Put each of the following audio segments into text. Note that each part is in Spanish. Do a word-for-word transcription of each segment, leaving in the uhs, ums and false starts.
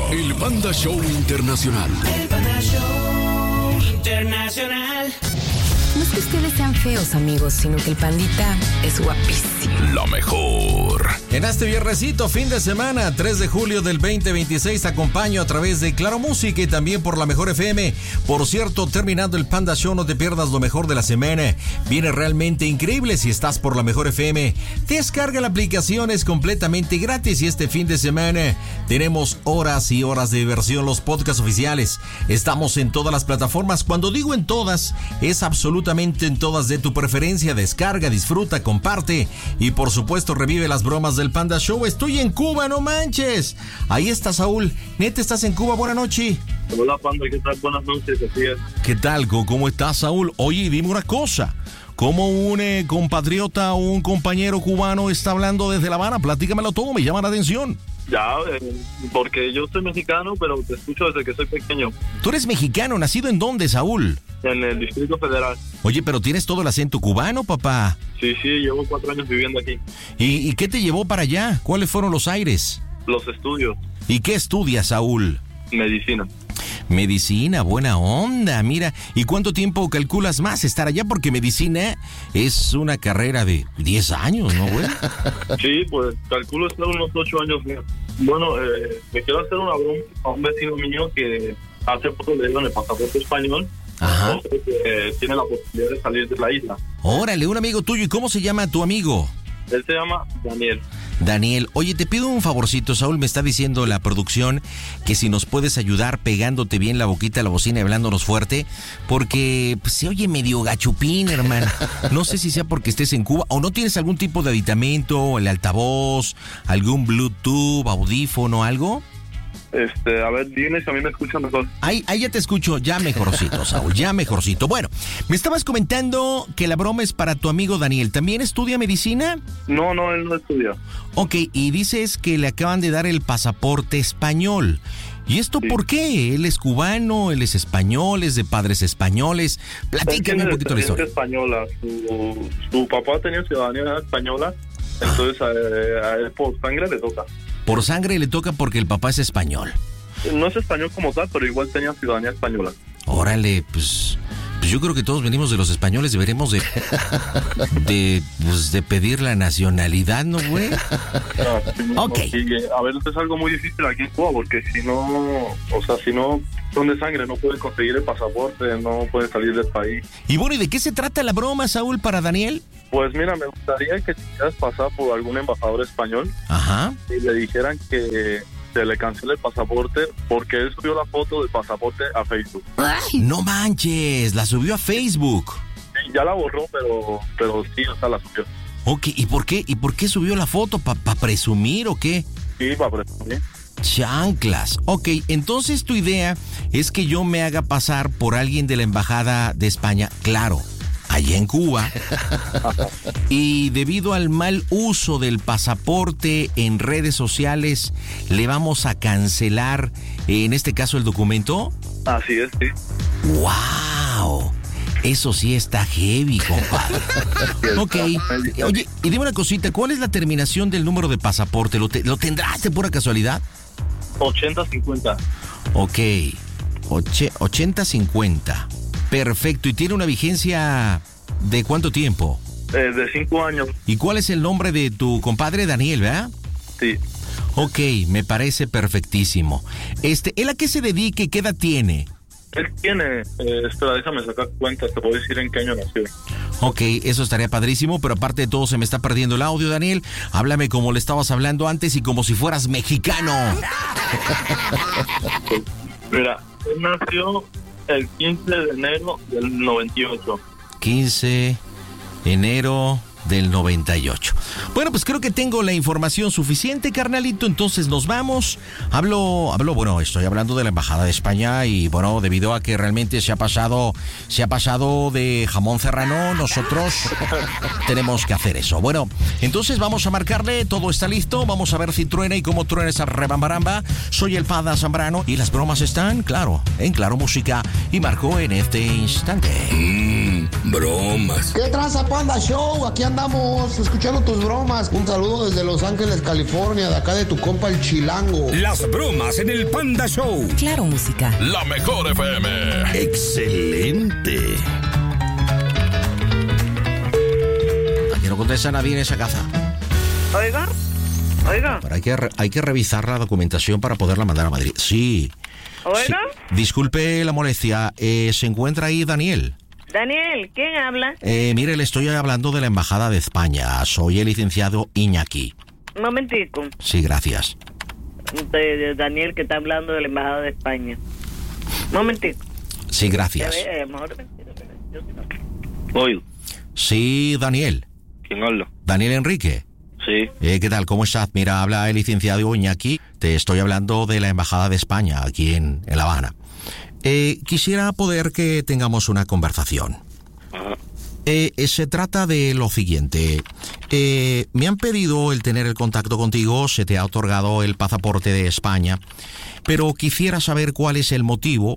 El Panda Show Internacional. El Panda Show Internacional. No es que ustedes sean feos, amigos, sino que el Pandita es guapísimo. La mejor. En este viernesito, fin de semana, tres de julio del veinte veintiséis, te acompaño a través de Claro Música y también por La Mejor F M. Por cierto, terminando el Panda Show, no te pierdas lo mejor de la semana. Viene realmente increíble si estás por La Mejor F M. Descarga la aplicación, es completamente gratis y este fin de semana tenemos horas y horas de diversión, los podcasts oficiales. Estamos en todas las plataformas. Cuando digo en todas, es absolutamente en todas de tu preferencia. Descarga, disfruta, comparte y por supuesto revive las bromas del Panda Show. Estoy en Cuba, no manches. Ahí está Saúl. Neta, estás en Cuba, buena noche. Hola Panda, ¿qué tal? Buenas noches, así es. ¿Qué tal? ¿Cómo estás, Saúl? Oye, dime una cosa. ¿Cómo un eh, compatriota o un compañero cubano está hablando desde La Habana? Platícamelo todo, me llama la atención. Ya, eh, porque yo soy mexicano, pero te escucho desde que soy pequeño. ¿Tú eres mexicano? ¿Nacido en dónde, Saúl? En el Distrito Federal. Oye, pero tienes todo el acento cubano, papá. Sí, sí, llevo cuatro años viviendo aquí. ¿Y, y qué te llevó para allá? ¿Cuáles fueron los aires? Los estudios. ¿Y qué estudias, Saúl? Medicina. Medicina, buena onda, mira. ¿Y cuánto tiempo calculas más estar allá? Porque medicina es una carrera de diez años, ¿no, güey? Sí, pues calculo estar unos ocho años más. Bueno, eh, me quiero hacer una broma a un vecino mío que hace poco le dieron el pasaporte español. Ajá. Entonces, eh, tiene la posibilidad de salir de la isla. Órale, un amigo tuyo. ¿Y cómo se llama tu amigo? Él se llama Daniel. Daniel, oye, te pido un favorcito. Saúl, me está diciendo la producción que si nos puedes ayudar pegándote bien la boquita a la bocina y hablándonos fuerte, porque pues, se oye medio gachupín, hermano. No sé si sea porque estés en Cuba o no tienes algún tipo de aditamento, el altavoz, algún Bluetooth, audífono, algo. Este, a ver, dime si a mí me escuchan mejor. Ahí, ahí ya te escucho, ya mejorcito, Saúl, ya mejorcito. Bueno, me estabas comentando que la broma es para tu amigo Daniel. ¿También estudia medicina? No, no, él no estudia. Ok, y dices que le acaban de dar el pasaporte español. ¿Y esto sí. por qué? Él es cubano, él es español, es de padres españoles. Platícame un poquito la historia. Española. Su, su papá tenía ciudadanía española, entonces a, a él por sangre le toca. Por sangre le toca porque el papá es español. No es español como tal, pero igual tenía ciudadanía española. Órale, pues, pues yo creo que todos venimos de los españoles, deberemos de de, pues, de pedir la nacionalidad, ¿no, güey? No, ok. Y, a ver, esto es algo muy difícil aquí en Cuba, porque si no, o sea, si no son de sangre, no pueden conseguir el pasaporte, no pueden salir del país. Y bueno, ¿y de qué se trata la broma, Saúl, para Daniel? Pues mira, me gustaría que quisieras pasar por algún embajador español. Ajá. Y le dijeran que se le cancele el pasaporte porque él subió la foto del pasaporte a Facebook. ¡Ay! No manches, la subió a Facebook. Sí, ya la borró, pero pero sí, o sea, la subió. Ok, ¿y por qué? ¿Y por qué subió la foto? ¿Para pa presumir o qué? Sí, para presumir. Chanclas. Ok, entonces tu idea es que yo me haga pasar por alguien de la embajada de España, claro, allá en Cuba, y debido al mal uso del pasaporte en redes sociales, le vamos a cancelar, en este caso, el documento. Así es, sí. ¡Wow! Eso sí está heavy, compadre. Ok. Oye, y dime una cosita, ¿cuál es la terminación del número de pasaporte? ¿Lo, te, ¿lo tendrás de pura casualidad? ochenta cincuenta. Ok. Oche, ochenta cincuenta. Perfecto. ¿Y tiene una vigencia de cuánto tiempo? Eh, de cinco años. ¿Y cuál es el nombre de tu compadre Daniel, verdad? Sí. Ok, me parece perfectísimo. Este, ¿él a qué se dedica y qué edad tiene? Él tiene, eh, espera, déjame sacar cuentas, te puedo decir en qué año nació. Ok, eso estaría padrísimo, pero aparte de todo se me está perdiendo el audio, Daniel. Háblame como le estabas hablando antes y como si fueras mexicano. Mira, él nació el quince de enero del noventa y ocho. quince de enero del noventa y ocho. Bueno, pues creo que tengo la información suficiente, carnalito, entonces nos vamos. Hablo, hablo, bueno, estoy hablando de la Embajada de España y bueno, debido a que realmente se ha pasado, se ha pasado de jamón serrano, nosotros tenemos que hacer eso. Bueno, entonces vamos a marcarle, todo está listo, vamos a ver si truena y cómo truena esa rebambaramba. Soy el Panda Zambrano y las bromas están, claro, en Claro Música y marco en este instante. Mmm, Bromas. ¿Qué tranza, Panda Show? Aquí andamos escuchando tus bromas. Un saludo desde Los Ángeles, California, de acá de tu compa el Chilango. Las bromas en el Panda Show. Claro, música. La mejor F M. Excelente. Aquí no contesta nadie en esa casa. Oiga, oiga. Pero hay que, re- hay que revisar la documentación para poderla mandar a Madrid. Sí. Oiga. Sí. Disculpe la molestia. Eh, ¿Se encuentra ahí Daniel? Daniel, ¿quién habla? Eh, mire, le estoy hablando de la Embajada de España. Soy el licenciado Iñaki. Un momentico. Sí, gracias. De, de Daniel que está hablando de la Embajada de España. Un momentico. Sí, gracias. A ver, a lo mejor- yo sí no. Oye, Sí, Daniel. ¿quién habla? Daniel Enrique. Sí. Eh, ¿Qué tal? ¿Cómo estás? Mira, habla el licenciado Iñaki. Te estoy hablando de la Embajada de España aquí en, en La Habana. Eh, quisiera poder que tengamos una conversación. Ajá. Eh, eh, se trata de lo siguiente. Eh, me han pedido el tener el contacto contigo, se te ha otorgado el pasaporte de España, pero quisiera saber cuál es el motivo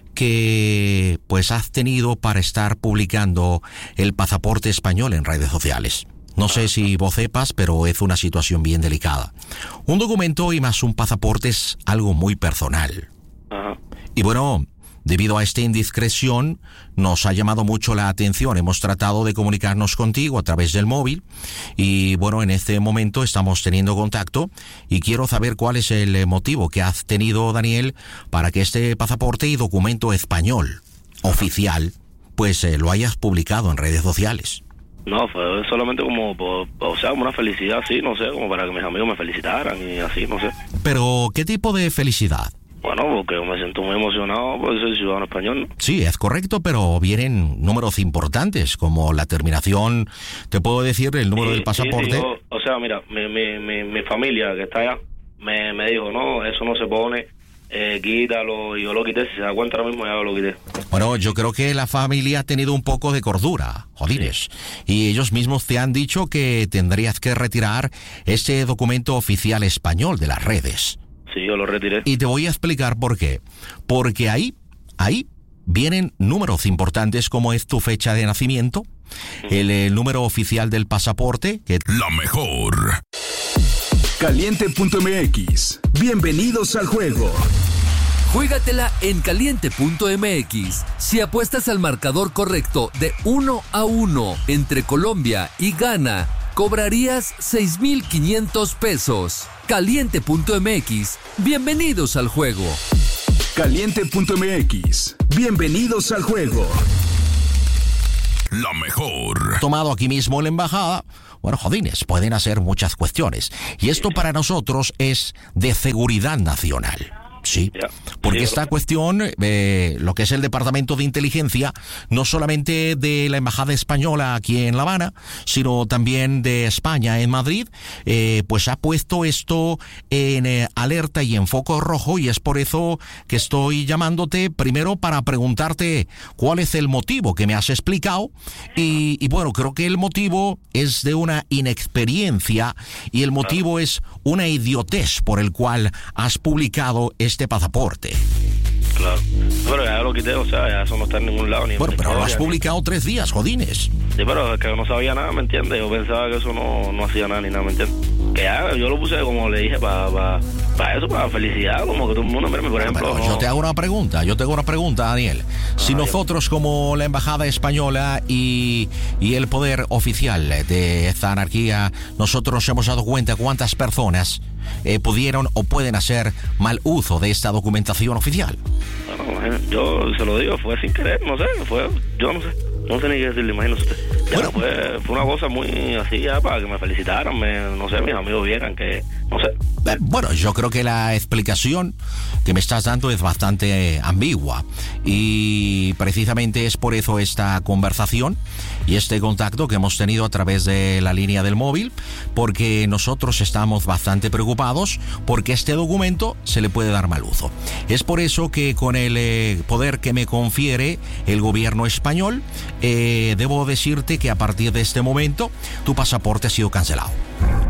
que pues has tenido para estar publicando el pasaporte español en redes sociales. No sé si vos sepas, pero es una situación bien delicada. Un documento y más un pasaporte es algo muy personal. Ajá. Y bueno, debido a esta indiscreción, nos ha llamado mucho la atención. Hemos tratado de comunicarnos contigo a través del móvil y bueno, en este momento estamos teniendo contacto y quiero saber cuál es el motivo que has tenido, Daniel, para que este pasaporte y documento español oficial, pues eh, lo hayas publicado en redes sociales. No, fue solamente como, por- o sea, como una felicidad, sí, no sé, como para que mis amigos me felicitaran y así, no sé. Pero, ¿qué tipo de felicidad? Bueno, porque yo me siento muy emocionado por ser ciudadano español, ¿no? Sí, es correcto, pero vienen números importantes, como la terminación, te puedo decir el número Sí, del pasaporte. sí, sí, yo- o sea, mira, mi, mi, mi, mi familia que está allá me, me dijo, no, eso no se pone, eh, quítalo, y yo lo quité, si se da cuenta ahora mismo ya lo quité. Bueno, yo creo que la familia ha tenido un poco de cordura, jodines, y ellos mismos te han dicho que tendrías que retirar este documento oficial español de las redes. Sí, yo lo retiré. Y te voy a explicar por qué. Porque ahí, ahí vienen números importantes como es tu fecha de nacimiento, el, el número oficial del pasaporte, que La mejor. Caliente punto M X. Bienvenidos al juego. Juégatela en caliente punto M X. Si apuestas al marcador correcto de uno a uno entre Colombia y Ghana, cobrarías seis mil quinientos pesos. caliente punto M X. Bienvenidos al juego. Caliente punto M X. Bienvenidos al juego. La mejor. tomado aquí mismo en la embajada, bueno, jodines, pueden hacer muchas cuestiones. Y esto para nosotros es de seguridad nacional. Sí, Ya. porque Sí, esta bro. cuestión, eh, lo que es el Departamento de Inteligencia, no solamente de la Embajada Española aquí en La Habana, sino también de España en Madrid, eh, pues ha puesto esto en eh, alerta y en foco rojo, y es por eso que estoy llamándote primero para preguntarte cuál es el motivo que me has explicado, y, y bueno, creo que el motivo es de una inexperiencia y el motivo es una idiotez por el cual has publicado este pasaporte. Claro. Pero ya lo quité, o sea, ya eso no está en ningún lado. Ni en Bueno, mi pero lo has historia, ni- publicado tres días, jodines. Sí, pero es que yo no sabía nada, ¿me entiendes? Yo pensaba que eso no, no hacía nada ni nada, ¿me entiendes? Que ya, yo lo puse, como le dije, para pa, pa eso, para felicidad, como que todo el mundo, mire, por ejemplo... Pero no- yo te hago una pregunta, yo te hago una pregunta, Daniel. Si Ah, nosotros como la Embajada Española y, y el poder oficial de esta anarquía, nosotros nos hemos dado cuenta cuántas personas eh, pudieron o pueden hacer mal uso de esta documentación oficial. Bueno, imagínate, yo se lo digo, fue sin querer, no sé, fue, yo no sé, no sé ni qué decirle, imagínese usted. Ya, Bueno. fue, fue una cosa muy así, ya, para que me felicitaran, me, no sé, mis amigos vieran que, no sé. Eh, Bueno, yo creo que la explicación que me estás dando es bastante eh, ambigua y precisamente es por eso esta conversación y este contacto que hemos tenido a través de la línea del móvil, porque nosotros estamos bastante preocupados porque este documento se le puede dar mal uso. Es por eso que con el eh, poder que me confiere el gobierno español, eh, debo decirte que a partir de este momento tu pasaporte ha sido cancelado.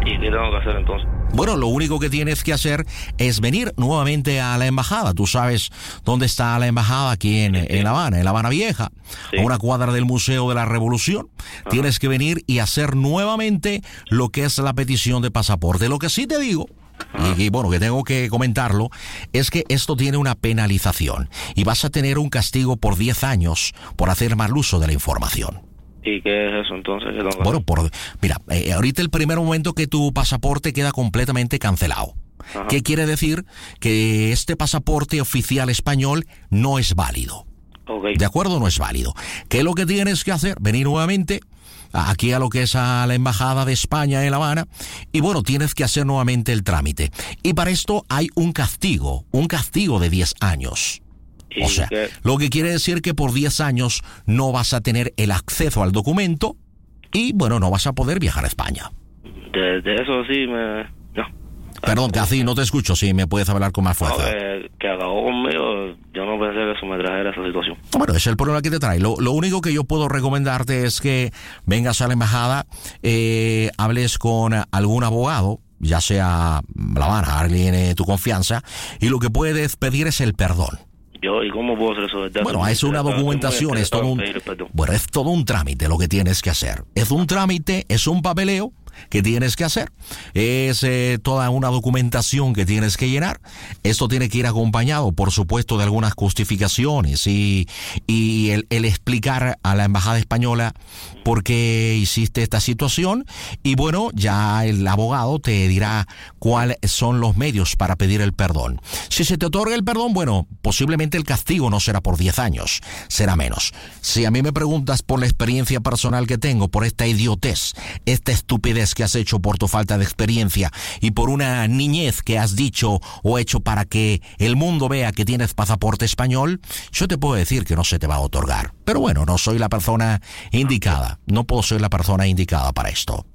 ¿Y qué tengo que hacer entonces? Bueno, lo único que tienes que hacer es venir nuevamente a la embajada. Tú sabes dónde está la embajada aquí en, sí. en La Habana, en La Habana Vieja, sí. a una cuadra del Museo de la Revolución. Ajá. Tienes que venir y hacer nuevamente lo que es la petición de pasaporte. Lo que sí te digo, y, y bueno, que tengo que comentarlo, es que esto tiene una penalización y vas a tener un castigo por diez años por hacer mal uso de la información. ¿Y qué es eso entonces? ¿Qué tengo que bueno, por, mira, eh, ahorita el primer momento que tu pasaporte queda completamente cancelado. Ajá. ¿Qué quiere decir? Que este pasaporte oficial español no es válido. Okay. ¿De acuerdo? No es válido. ¿Qué es lo que tienes que hacer? Venir nuevamente aquí a lo que es a la Embajada de España en La Habana y bueno, tienes que hacer nuevamente el trámite. Y para esto hay un castigo, un castigo de diez años. O sea, que, lo que quiere decir que por diez años no vas a tener el acceso al documento y, bueno, no vas a poder viajar a España. De, de eso sí me... No. Perdón, que así no te escucho, si me puedes hablar con más fuerza. No, que, que acabó conmigo, yo no pensé que eso me trajera esa situación. Bueno, es el problema que te trae. Lo, lo único que yo puedo recomendarte es que vengas a la embajada, eh, hables con algún abogado, ya sea La Habana, alguien de tu confianza, y lo que puedes pedir es el perdón. Yo, ¿y cómo puedo hacer eso? Bueno, es una documentación, es todo un, bueno, es todo un trámite lo que tienes que hacer. Es un trámite, es un papeleo que tienes que hacer. Es eh, toda una documentación que tienes que llenar. Esto tiene que ir acompañado, por supuesto, de algunas justificaciones y, y el, el explicar a la Embajada Española por qué hiciste esta situación. Y bueno, ya el abogado te dirá cuáles son los medios para pedir el perdón. Si se te otorga el perdón, bueno, posiblemente el castigo no será por diez años, será menos. Si a mí me preguntas por la experiencia personal que tengo, por esta idiotez, esta estupidez que has hecho por tu falta de experiencia y por una niñez que has dicho o hecho para que el mundo vea que tienes pasaporte español, yo te puedo decir que no se te va a otorgar. Pero bueno, no soy la persona indicada, no puedo ser la persona indicada para esto.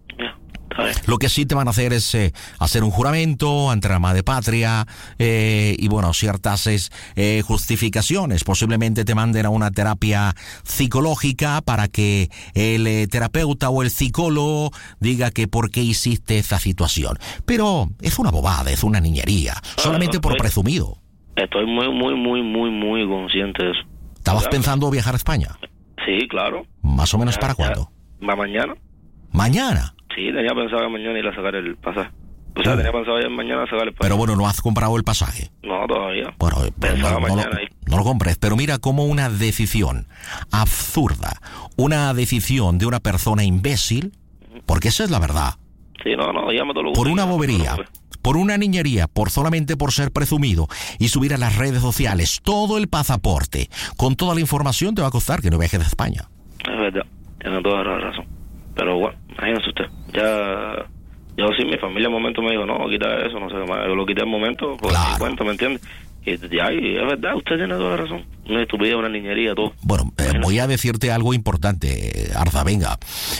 Lo que sí te van a hacer es eh, hacer un juramento ante la madre patria eh, y bueno, ciertas eh, justificaciones. Posiblemente te manden a una terapia psicológica para que el eh, terapeuta o el psicólogo diga que por qué hiciste esa situación. Pero es una bobada, es una niñería, solamente por presumido. Estoy muy, muy, muy, muy, muy consciente de eso. ¿Estabas claro. pensando viajar a España? Sí, claro. ¿Más o menos ya, para ya, cuándo? ¿Va mañana? ¿Mañana? Sí, tenía pensado que mañana ir a sacar el pasaje. O sea, oh. tenía pensado ya mañana sacar el pasaje. Pero bueno, ¿no has comprado el pasaje? No, todavía. Bueno, no, no, lo, no lo compres, pero mira cómo una decisión absurda, una decisión de una persona imbécil, porque esa es la verdad. Sí, no, no, ya me lo Por una bobería, por una niñería, por solamente por ser presumido y subir a las redes sociales todo el pasaporte, con toda la información te va a costar que no viajes de España. Es verdad, tiene toda la razón. Pero bueno, imagínese usted, ya, yo sí, mi familia en un momento me dijo, no, quita eso, no sé qué más, yo lo quité en un momento, por claro. mi cuenta, ¿me entiende? Y, y es verdad, usted tiene toda la razón, una estupidez, una niñería, todo. Bueno, eh, voy a decirte algo importante, Arza, venga,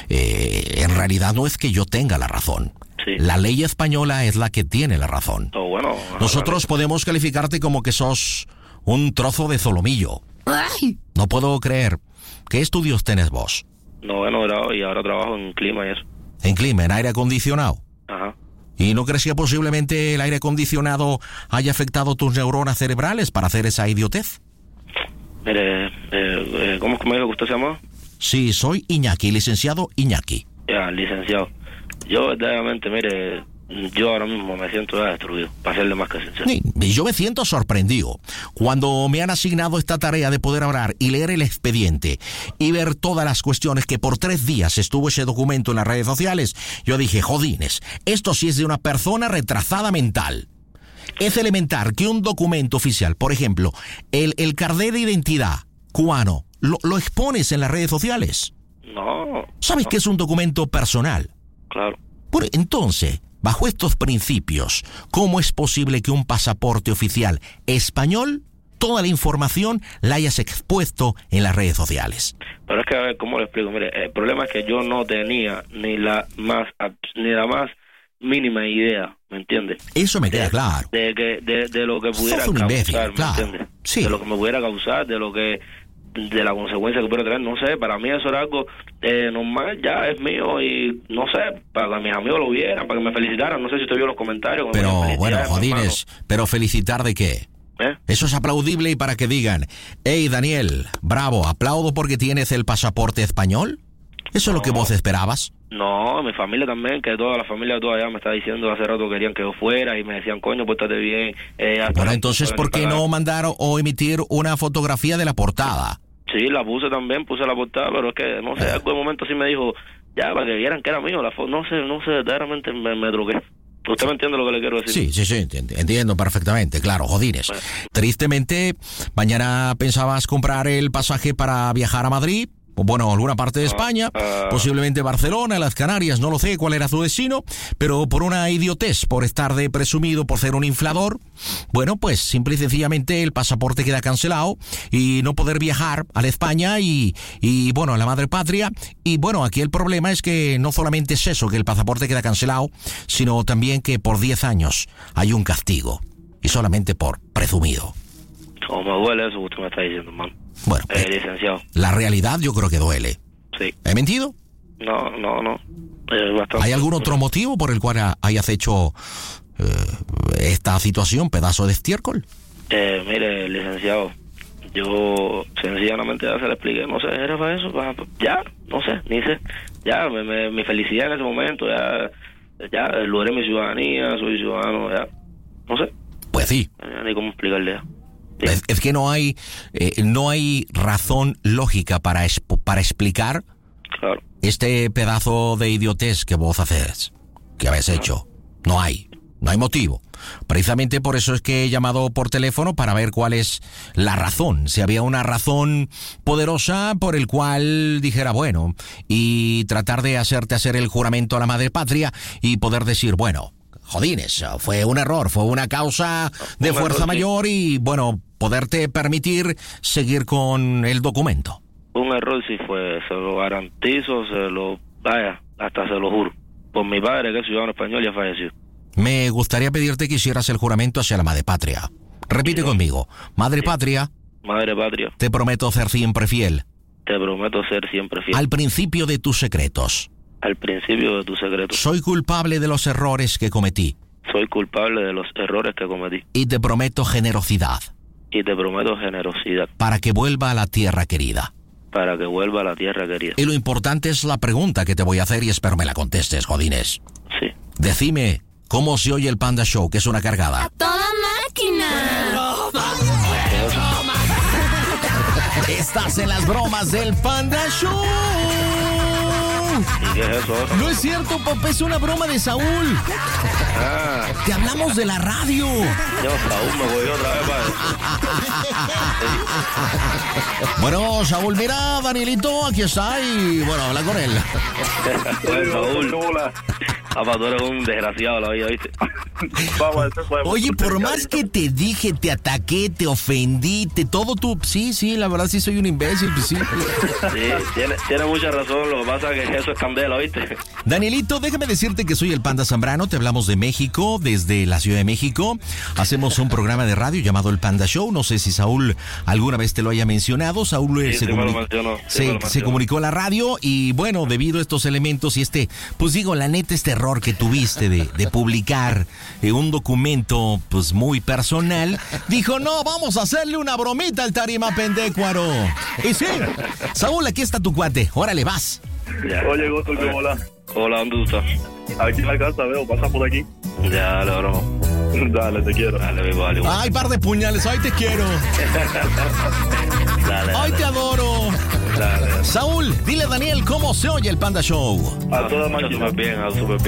eh, en realidad no es que yo tenga la razón. Sí. La ley española es la que tiene la razón. Oh, bueno, Nosotros no, podemos calificarte como que sos un trozo de solomillo. Ay. No puedo creer. ¿Qué estudios tenés vos? Noveno grado y ahora trabajo en clima y eso. ¿En clima? ¿En aire acondicionado? Ajá. ¿Y no crees que posiblemente el aire acondicionado haya afectado tus neuronas cerebrales para hacer esa idiotez? Mire, eh, eh, ¿cómo es que me dijo que usted se llama? Sí, soy Iñaki, licenciado Iñaki. Ya, licenciado. Yo verdaderamente, mire, yo ahora mismo me siento ya destruido, para serle más que sincero. Y yo me siento sorprendido. Cuando me han asignado esta tarea de poder hablar y leer el expediente y ver todas las cuestiones que por tres días estuvo ese documento en las redes sociales, yo dije, jodines, esto sí es de una persona retrasada mental. Es elemental que un documento oficial, por ejemplo, el, el carnet de identidad cubano, lo, lo expones en las redes sociales. No. ¿Sabes no. que es un documento personal? Claro. Bueno, entonces, bajo estos principios, ¿cómo es posible que un pasaporte oficial español, toda la información la hayas expuesto en las redes sociales? Pero es que, a ver, ¿cómo le explico? Mire, el problema es que yo no tenía ni la más ni la más mínima idea, ¿me entiendes? Eso me queda de, claro. De, que, de, de lo que pudiera Sos un causar, imbécil, ¿me claro. entiendes? Sí. De lo que me pudiera causar, de lo que de la consecuencia que puede tener, no sé, para mí eso era algo eh, normal, ya es mío y no sé, para que mis amigos lo vieran, para que me felicitaran, no sé si usted vio los comentarios. Pero bueno, Jodines, ¿pero felicitar de qué? ¿Eh? Eso es aplaudible y para que digan, hey Daniel, bravo, aplaudo porque tienes el pasaporte español. ¿Eso no, es lo que vos esperabas? No, mi familia también, que toda la familia toda allá me está diciendo hace rato que querían que yo fuera y me decían, coño, pórtate bien. Eh, bueno, entonces, ¿por qué no mandar o emitir una fotografía de la portada? Sí, la puse también, puse la portada, pero es que, no sé, eh. algún momento sí me dijo, ya, para que vieran que era mío, la foto, no sé, no sé, verdaderamente me, me truqué. ¿Usted me entiende lo que le quiero decir? Sí, sí, sí, entiendo perfectamente, claro, Jodines. Bueno. Tristemente, mañana pensabas comprar el pasaje para viajar a Madrid, o bueno, alguna parte de España, uh, uh, posiblemente Barcelona, las Canarias, no lo sé cuál era tu destino, pero por una idiotez, por estar de presumido, por ser un inflador, bueno, pues simple y sencillamente el pasaporte queda cancelado y no poder viajar a la España y, y bueno, a la madre patria. Y bueno, aquí el problema es que no solamente es eso, que el pasaporte queda cancelado, sino también que por diez años hay un castigo, y solamente por presumido. ¿Cómo me duele eso que usted me está diciendo, hermano? Bueno, eh, eh, licenciado. La realidad yo creo que duele. Sí. ¿He mentido? No, no, no. Eh, bastante. ¿Hay algún otro motivo por el cual hayas hecho eh, esta situación, pedazo de estiércol? Eh, mire, licenciado, yo sencillamente ya se le expliqué, no sé, era para eso, para, ya, no sé, ni sé, ya, me, me, mi felicidad en ese momento, ya, ya, logré mi ciudadanía, soy ciudadano, ya, no sé. Pues sí. Ya, ni cómo explicarle ya. Sí. Es, es que no hay eh, no hay razón lógica para, expo, para explicar claro. este pedazo de idiotez que vos haces, que habéis hecho. No hay, no hay motivo. Precisamente por eso es que he llamado por teléfono para ver cuál es la razón. Si había una razón poderosa por el cual dijera, bueno, y tratar de hacerte hacer el juramento a la madre patria y poder decir, bueno, Jodines, fue un error, fue una causa de un fuerza error, mayor sí. Y, bueno, poderte permitir seguir con el documento. Un error sí fue, se lo garantizo, se lo, vaya, hasta se lo juro. Por mi padre, que es ciudadano español, ya falleció. Me gustaría pedirte que hicieras el juramento hacia la madre patria. Repite sí. conmigo, madre sí. patria. Madre patria. Te prometo ser siempre fiel. Te prometo ser siempre fiel. Al principio de tus secretos. Al principio de tus secretos. Soy culpable de los errores que cometí. Soy culpable de los errores que cometí. Y te prometo generosidad. Y te prometo generosidad. Para que vuelva a la tierra querida. Para que vuelva a la tierra querida. Y lo importante es la pregunta que te voy a hacer y espero me la contestes, Jodines. Sí. Decime, ¿cómo se oye el Panda Show, que es una cargada? ¡A toda máquina! Estás en las bromas del Panda Show. ¿Y qué es eso? No es cierto, papá, es una broma de Saúl. Ah. Te hablamos de la radio. Yo, Saúl, me voy otra vez para Bueno, Saúl, mira, Danielito, aquí está y bueno, habla con él. Bueno, Saúl, hola. Papá, tú eres un desgraciado la vida, ¿viste? Oye, por más que te dije, te ataqué, te ofendí, te todo tú... Sí, sí, la verdad sí soy un imbécil, pues sí. Sí, tiene, tiene mucha razón, lo que pasa es que eso es candela, ¿viste? Danielito, déjame decirte que soy el Panda Zambrano, te hablamos de México, desde la Ciudad de México. Hacemos un programa de radio llamado El Panda Show, no sé si Saúl alguna vez te lo haya mencionado. Saúl sí, se, sí comuni- mencionó, sí se, se comunicó a la radio y bueno, debido a estos elementos y este, pues digo, la neta, este error que tuviste de, de publicar eh, un documento pues muy personal, dijo, no, vamos a hacerle una bromita al Tarima Pendecuaro. Y sí, Saúl, aquí está tu cuate, órale, vas. Ya. Oye, Goto, ¿cómo hola? Hola, ¿dónde tú estás? Aquí en la casa, veo, pasa por aquí. Ya, dale, bro. Dale, te quiero. Dale, vivo, dale, vivo. Ay, par de puñales, ay, te quiero. Dale, ay, dale. te adoro. Dale, dale. Saúl, dile a Daniel cómo se oye el Panda Show. A toda máquina. Súper bien, súper bien.